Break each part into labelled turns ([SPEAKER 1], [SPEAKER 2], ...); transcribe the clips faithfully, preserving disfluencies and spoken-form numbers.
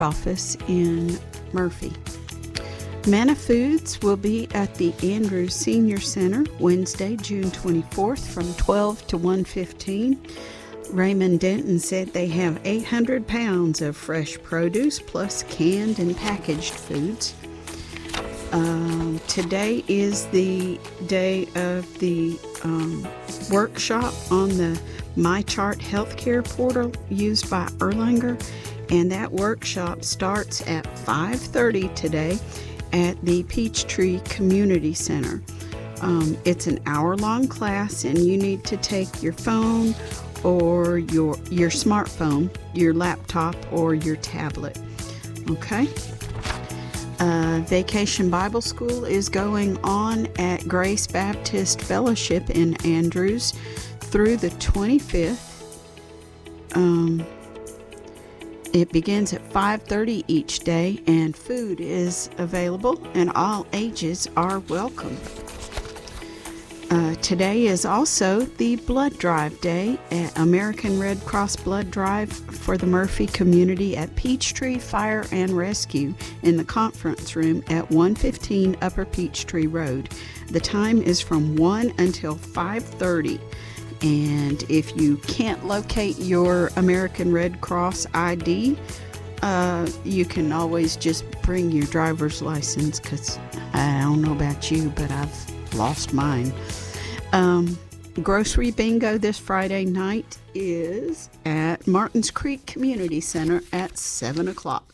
[SPEAKER 1] office in Murphy. Manna Foods will be at the Andrews Senior Center Wednesday, June twenty-fourth from twelve to one fifteen. Raymond Denton said they have eight hundred pounds of fresh produce plus canned and packaged foods. Um, today is the day of the um, workshop on the MyChart Healthcare portal used by Erlanger, and that workshop starts at five thirty today at the Peachtree Community Center. Um, it's an hour-long class, and you need to take your phone or your your smartphone, your laptop, or your tablet. Okay? Uh, Vacation Bible School is going on at Grace Baptist Fellowship in Andrews through the twenty-fifth. Um, it begins at five thirty each day, and food is available, and all ages are welcome. Uh, today is also the Blood Drive Day at American Red Cross Blood Drive for the Murphy community at Peachtree Fire and Rescue in the conference room at one fifteen Upper Peachtree Road. The time is from one until five thirty. And if you can't locate your American Red Cross I D, uh, you can always just bring your driver's license, because I don't know about you, but I've lost mine. Um, grocery bingo this Friday night is at Martins Creek Community Center at seven o'clock.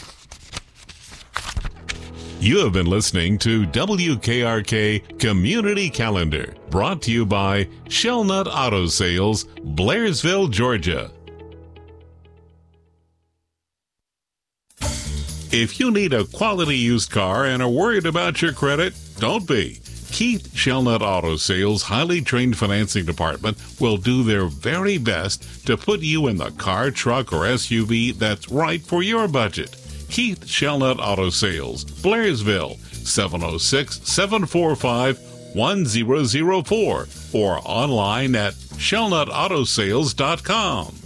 [SPEAKER 2] You have been listening to W K R K Community Calendar, brought to you by Shellnut Auto Sales, Blairsville, Georgia. If you need a quality used car and are worried about your credit, don't be. Keith Shellnut Auto Sales' highly trained financing department will do their very best to put you in the car, truck, or S U V that's right for your budget. Keith Shellnut Auto Sales, Blairsville, seven oh six, seven four five, one oh oh four, or online at shellnut auto sales dot com.